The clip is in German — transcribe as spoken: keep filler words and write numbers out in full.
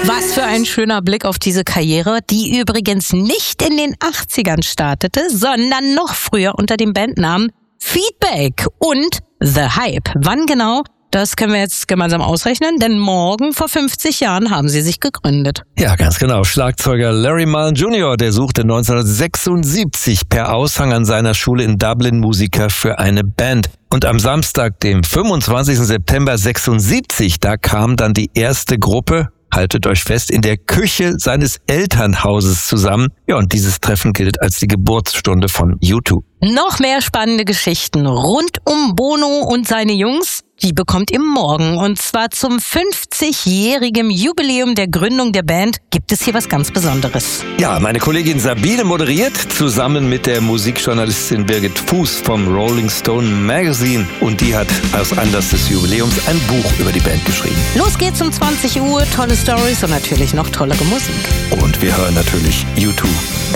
Was für ein schöner Blick auf diese Karriere, die übrigens nicht in den achtzigern startete, sondern noch früher unter dem Bandnamen Feedback und The Hype. Wann genau? Das können wir jetzt gemeinsam ausrechnen, denn morgen vor fünfzig Jahren haben sie sich gegründet. Ja, ganz genau. Schlagzeuger Larry Mullen Junior, der suchte neunzehnhundertsechsundsiebzig per Aushang an seiner Schule in Dublin Musiker für eine Band. Und am Samstag, dem fünfundzwanzigsten September sechsundsiebzig, da kam dann die erste Gruppe, haltet euch fest, in der Küche seines Elternhauses zusammen. Ja, und dieses Treffen gilt als die Geburtsstunde von U zwei. Noch mehr spannende Geschichten rund um Bono und seine Jungs, die bekommt ihr morgen. Und zwar zum fünfzigjährigen Jubiläum der Gründung der Band gibt es hier was ganz Besonderes. Ja, meine Kollegin Sabine moderiert zusammen mit der Musikjournalistin Birgit Fuß vom Rolling Stone Magazine. Und die hat aus Anlass des Jubiläums ein Buch über die Band geschrieben. Los geht's um zwanzig Uhr, tolle Stories und natürlich noch tollere Musik. Und wir hören natürlich U zwei.